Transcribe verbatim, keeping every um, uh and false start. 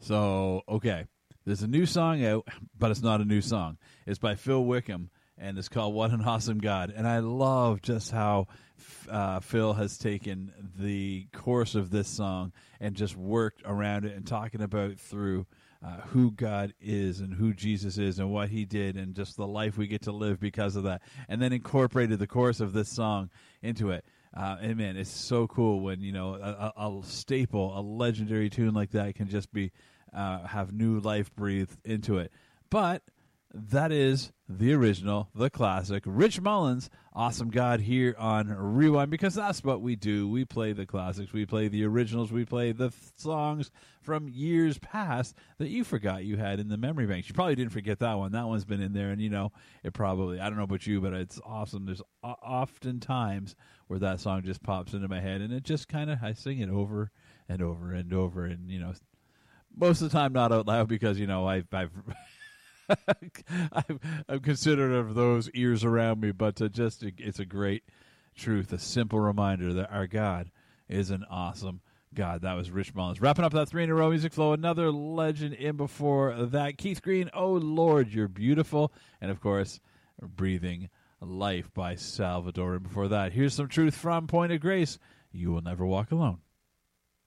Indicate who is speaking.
Speaker 1: So, okay. There's a new song out, but it's not a new song. It's by Phil Wickham, and it's called What an Awesome God. And I love just how uh, Phil has taken the course of this song and just worked around it and talking about through uh, who God is and who Jesus is and what he did and just the life we get to live because of that. And then incorporated the chorus of this song into it. Uh, and man, it's so cool when, you know, a, a staple, a legendary tune like that can just be uh, have new life breathed into it. But that is the original, the classic, Rich Mullins, Awesome God, here on Rewind, because that's what we do. We play the classics, we play the originals, we play the th- songs from years past that you forgot you had in the memory banks. You probably didn't forget that one. That one's been in there, and you know, it probably, I don't know about you, but it's awesome. There's o- often times where that song just pops into my head, and it just kind of, I sing it over and over and over, and you know, most of the time not out loud because, you know, I've, I've I'm, I'm considerate of those ears around me, but to just it's a great truth, a simple reminder that our God is an awesome God. That was Rich Mullins. Wrapping up that three in a row music flow, another legend in before that, Keith Green, Oh Lord, You're Beautiful, and of course, Breathing Life by Salvador. And before that, here's some truth from Point of Grace, You Will Never Walk Alone.